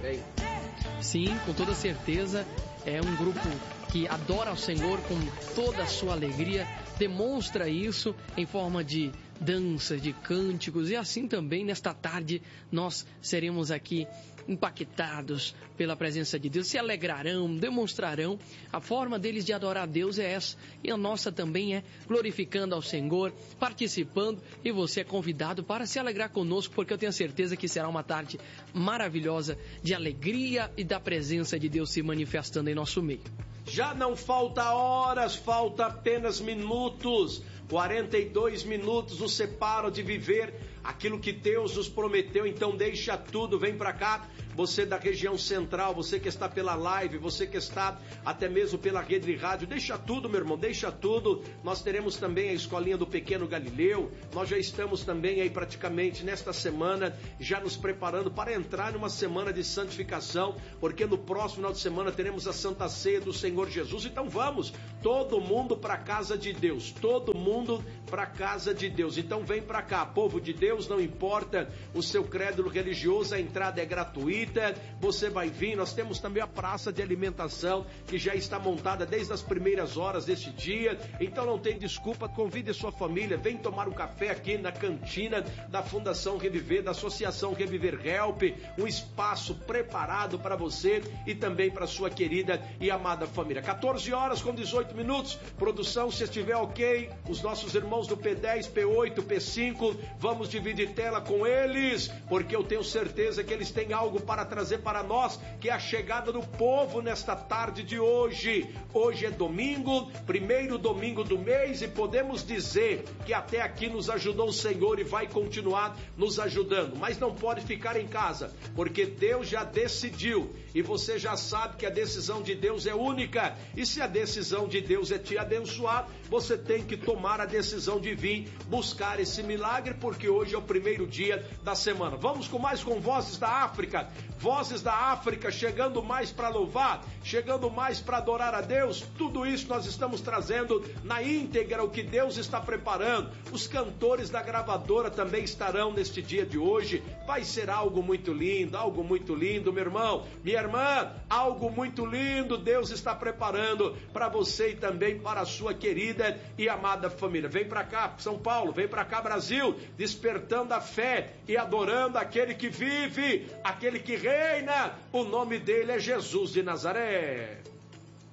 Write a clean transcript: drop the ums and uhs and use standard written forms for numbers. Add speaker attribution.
Speaker 1: também.
Speaker 2: Sim, com toda certeza. É um grupo que adora ao Senhor com toda a sua alegria, demonstra isso em forma de danças, de cânticos, e assim também nesta tarde nós seremos aqui impactados pela presença de Deus, se alegrarão, demonstrarão. A forma deles de adorar a Deus é essa, e a nossa também é glorificando ao Senhor, participando, e você é convidado para se alegrar conosco, porque eu tenho certeza que será uma tarde maravilhosa de alegria e da presença de Deus se manifestando em nosso meio.
Speaker 1: Já não falta horas, falta apenas minutos. 42 minutos nos separam de viver aquilo que Deus nos prometeu. Então deixa tudo, vem pra cá. Você da região central, você que está pela live, você que está até mesmo pela rede de rádio, deixa tudo, meu irmão, deixa tudo. Nós teremos também a escolinha do Pequeno Galileu. Nós já estamos também aí praticamente nesta semana já nos preparando para entrar numa semana de santificação, porque no próximo final de semana teremos a Santa Ceia do Senhor Jesus. Então vamos, todo mundo para a casa de Deus, todo mundo para a casa de Deus. Então vem para cá, povo de Deus, não importa o seu credo religioso, a entrada é gratuita. Você vai vir, nós temos também a praça de alimentação que já está montada desde as primeiras horas deste dia, então não tem desculpa, convide sua família, vem tomar um café aqui na cantina da Fundação Reviver, da Associação Reviver Help, um espaço preparado para você e também para sua querida e amada família. 14 horas com 18 minutos, produção, se estiver ok, os nossos irmãos do P10, P8, P5, vamos dividir tela com eles, porque eu tenho certeza que eles têm algo para trazer para nós, que é a chegada do povo nesta tarde de hoje. Hoje é domingo, primeiro domingo do mês, e podemos dizer que até aqui nos ajudou o Senhor e vai continuar nos ajudando, mas não pode ficar em casa, porque Deus já decidiu, e você já sabe que a decisão de Deus é única, e se a decisão de Deus é te abençoar, você tem que tomar a decisão de vir buscar esse milagre, porque hoje é o primeiro dia da semana. Vamos com mais com Vozes da África. Vozes da África chegando mais para louvar, chegando mais para adorar a Deus. Tudo isso nós estamos trazendo na íntegra, o que Deus está preparando. Os cantores da gravadora também estarão neste dia de hoje. Vai ser algo muito lindo, meu irmão, minha irmã, algo muito lindo Deus está preparando para você e também para a sua querida e amada família. Vem para cá, São Paulo, vem para cá, Brasil, despertando a fé e adorando aquele que vive, aquele que reina. O nome dele é Jesus de Nazaré.